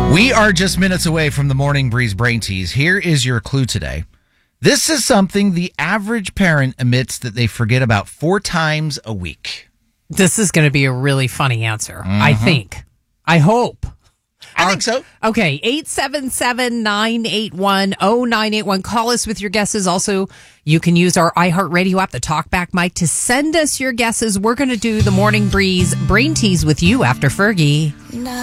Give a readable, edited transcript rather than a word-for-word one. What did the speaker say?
We are just minutes away from the Morning Breeze Brain Tease. Here is your clue today. This is something the average parent admits that they forget about 4 times a week. This is going to be a really funny answer, I think. I hope. I think so. Okay, 877-981-0981. Call us with your guesses. Also, you can use our iHeartRadio app, the TalkBack mic, to send us your guesses. We're going to do the Morning Breeze Brain Tease with you after Fergie.